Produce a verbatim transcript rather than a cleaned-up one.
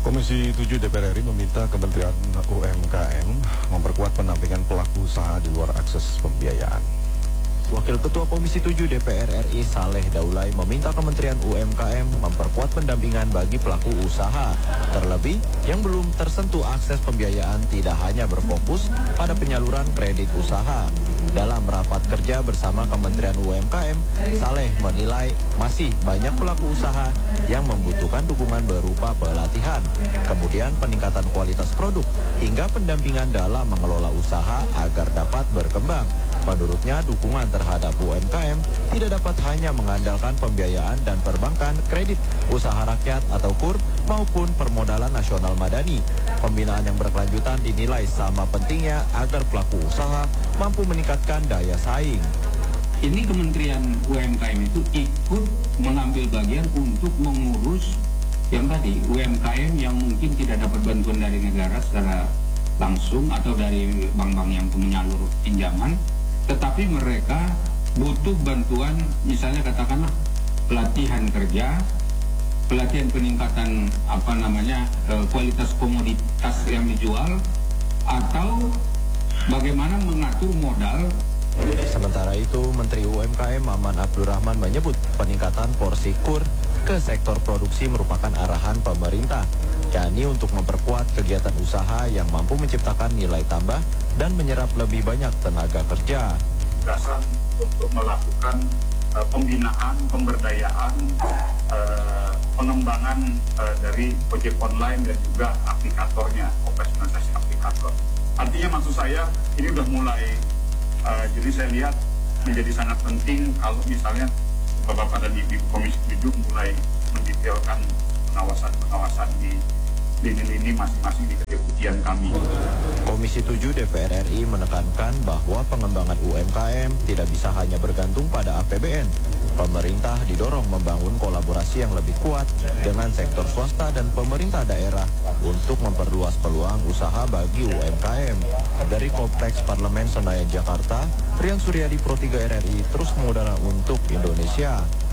Komisi tujuh D P R R I meminta Kementerian U M K M memperkuat pendampingan pelaku usaha di luar akses pembiayaan. Wakil Ketua Komisi tujuh D P R R I Saleh Daulay meminta Kementerian U M K M memperkuat pendampingan bagi pelaku usaha. Terlebih, yang belum tersentuh akses pembiayaan tidak hanya berfokus pada penyaluran kredit usaha. Dalam rapat kerja bersama Kementerian U M K M, Saleh menilai masih banyak pelaku usaha yang membutuhkan dukungan berupa pelatihan, kemudian peningkatan kualitas produk, hingga pendampingan dalam mengelola usaha agar dapat berkembang. Menurutnya, dukungan terhadap U M K M tidak dapat hanya mengandalkan pembiayaan dan perbankan, kredit, usaha rakyat atau K U R, maupun permodalan nasional madani. Pembinaan yang berkelanjutan dinilai sama pentingnya agar pelaku usaha mampu meningkatkan daya saing. Ini Kementerian U M K M itu ikut mengambil bagian untuk mengurus yang tadi U M K M yang mungkin tidak dapat bantuan dari negara secara langsung atau dari bank-bank yang menyalur pinjaman, tetapi mereka butuh bantuan, misalnya katakanlah pelatihan kerja, pelatihan peningkatan apa namanya kualitas komoditas yang dijual, atau bagaimana mengatur modal. Sementara itu, Menteri U M K M Maman Abdurrahman menyebut peningkatan porsi K U R ke sektor produksi merupakan arahan pemerintah, yakni untuk memperkuat kegiatan usaha yang mampu menciptakan nilai tambah dan menyerap lebih banyak tenaga kerja. Dasar untuk melakukan uh, pembinaan, pemberdayaan, uh, pengembangan uh, dari ojek online dan juga aplikatornya, operasionalisasi aplikator. Artinya maksud saya ini udah mulai, uh, jadi saya lihat menjadi sangat penting kalau misalnya Bapak dan Ibu Komisi tujuh mulai mendetailkan pengawasan-pengawasan di lini-lini masing-masing di kedeputian kami. Komisi tujuh D P R R I menekankan bahwa pengembangan U M K M tidak bisa hanya bergantung pada A P B N. Pemerintah didorong membangun kolaborasi yang lebih kuat dengan sektor swasta dan pemerintah daerah untuk memperluas peluang usaha bagi U M K M. Dari Kompleks Parlemen Senayan Jakarta, Rian Suryadi Pro tiga R R I terus mengudara untuk Indonesia.